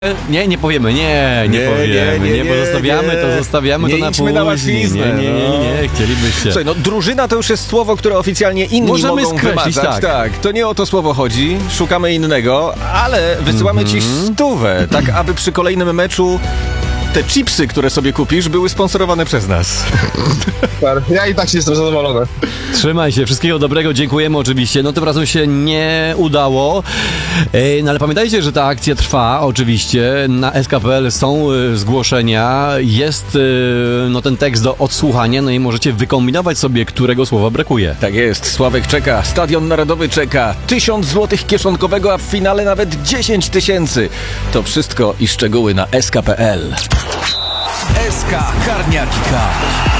Nie powiemy, nie powiemy, bo zostawiamy to na później. Na łatwiznę, nie, chcielibyście. Słuchaj, drużyna to już jest słowo, które oficjalnie inni możemy mogą skreślić, wymazać. Tak, to nie o to słowo chodzi, szukamy innego, ale wysyłamy ci 100, tak aby przy kolejnym meczu te chipsy, które sobie kupisz, były sponsorowane przez nas. Super. Ja i tak się jestem zadowolony. Trzymaj się, wszystkiego dobrego, dziękujemy oczywiście. Tym razem się nie udało, ale pamiętajcie, że ta akcja trwa oczywiście. Na SK.pl są zgłoszenia, jest ten tekst do odsłuchania, i możecie wykombinować sobie, którego słowa brakuje. Tak jest, Sławek czeka, Stadion Narodowy czeka, 1000 złotych kieszonkowego, a w finale nawet 10 000. To wszystko i szczegóły na sk.pl. SK Karniaki Cup.